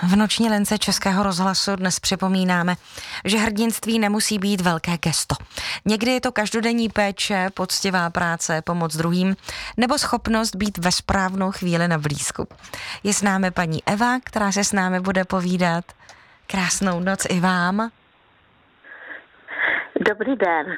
V noční lince Českého rozhlasu dnes připomínáme, že hrdinství nemusí být velké gesto. Někdy je to každodenní péče, poctivá práce, pomoc druhým, nebo schopnost být ve správnou chvíli na blízku. Je s námi paní Eva, která se s námi bude povídat. Krásnou noc i vám. Dobrý den.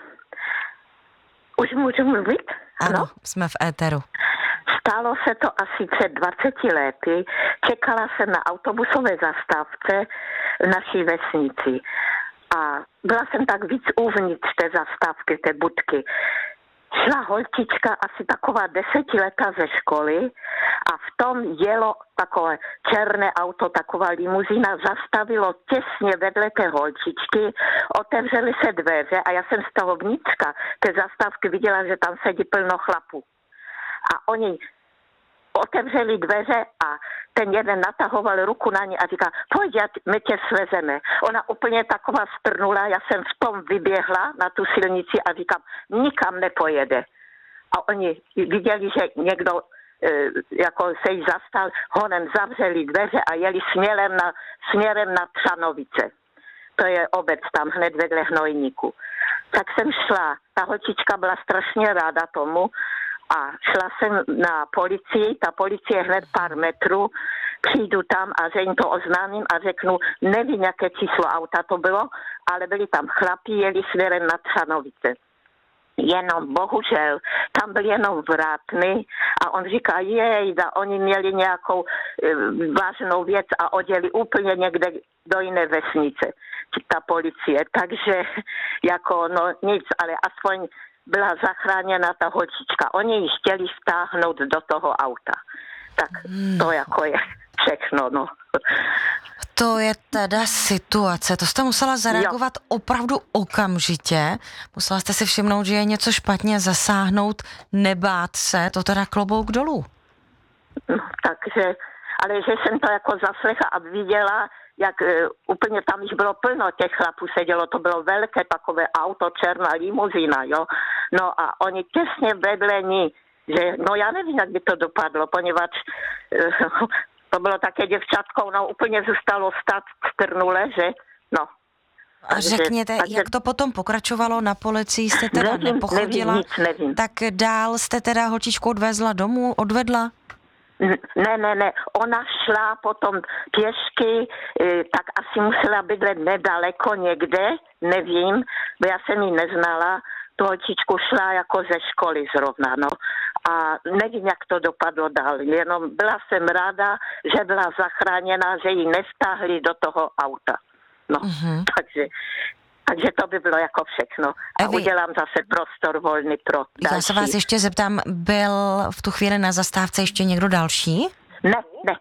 Už můžu mluvit? Ano, jsme v éteru. Stalo se to asi před 20 lety. Čekala jsem na autobusové zastávce v naší vesnici. A byla jsem tak víc uvnitř té zastávky, té budky. Šla holčička, asi taková 10letá ze školy a v tom jelo takové černé auto, taková limuzína, zastavilo těsně vedle té holčičky, otevřely se dveře a já jsem z toho vnitřka té zastávky viděla, že tam sedí plno chlapů. A oni otevřeli dveře a ten jeden natahoval ruku na ní a říká, pojď, my tě svezeme. Ona úplně taková strnula, já jsem v tom vyběhla na tu silnici a říkám, nikam nepojede. A oni viděli, že někdo jako se jí zastal, honem zavřeli dveře a jeli směrem na Třanovice. To je obec tam hned vedle Hnojníku. Tak jsem šla, ta holčička byla strašně ráda tomu, a šla jsem na policii, ta policie je hned pár metrů, přijdu tam a že jim to oznámím a řeknu, nevím, jaké číslo auta to bylo, ale byli tam chlapi, jeli směrem na Třanovice. Jenom bohužel, tam byl jenom vrátný a on říká, jejda, oni měli nějakou vážnou věc a odjeli úplně někde do jiné vesnice, ta policie. Takže jako no nic, ale aspoň byla zachráněna ta holčička. Oni ji chtěli vtáhnout do toho auta. Tak to jako je všechno, no. To je teda situace. To jste musela zareagovat opravdu okamžitě. Musela jste si všimnout, že je něco špatně, zasáhnout, nebát se. To teda klobouk dolů. No, takže, ale že jsem to jako zaslechla a viděla, jak úplně tam již bylo plno těch chlapů sedělo, to bylo velké takové auto, černá limuzína, jo. No a oni těsně vedle ní, že, no já nevím, jak by to dopadlo, poněvadž to bylo také děvčatkou, no úplně zůstalo stát strnule, že, no. A řekněte, jak to potom pokračovalo, na policii jste teda nepochodila, nevím. Tak dál jste teda holčičku odvezla domů, odvedla? Ne, ona šla potom pěšky, tak asi musela bydlet nedaleko někde, nevím, bo já jsem ji neznala, tu holčičku šla jako ze školy zrovna, no. A nevím, jak to dopadlo dál, jenom byla jsem ráda, že byla zachráněna, že ji nevtáhli do toho auta, no, takže to by bylo jako všechno. A udělám zase prostor volný pro další. Já se vás ještě zeptám, byl v tu chvíli na zastávce ještě někdo další? Ne.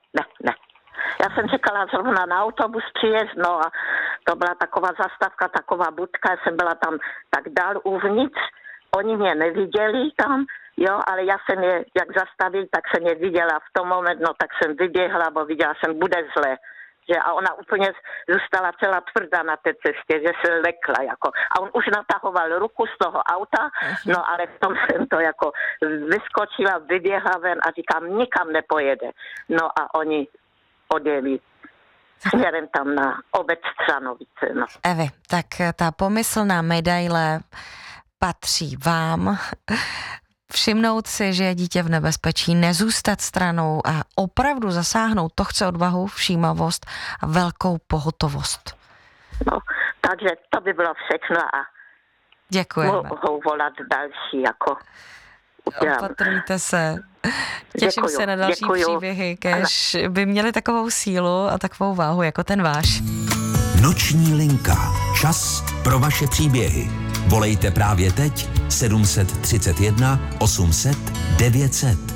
Já jsem čekala zrovna na autobus příjezd, no a to byla taková zastávka, taková budka, já jsem byla tam tak dál uvnitř, oni mě neviděli tam, jo, ale já jsem je, jak zastavil, tak jsem je viděla v tom moment, no tak jsem vyběhla, bo viděla jsem, bude zle. Že a ona úplně zůstala celá tvrdá na té cestě, že se lekla jako. A on už natahoval ruku z toho auta, no ale v tom jsem to jako vyskočila, vyběhla ven a říkám, nikam nepojede. No a oni odjeli směrem tam na obec Třanovice. No. Evi, tak ta pomyslná medaile patří vám. Všimnout si, že je dítě v nebezpečí, nezůstat stranou a opravdu zasáhnout, to chce odvahu, všímavost a velkou pohotovost. No, takže to by bylo všechno a děkujeme. Mohou volat další, jako opatrujte se. Těším se na další příběhy, kež by měly takovou sílu a takovou váhu jako ten váš. Noční linka. Čas pro vaše příběhy. Volejte právě teď 731 800 900.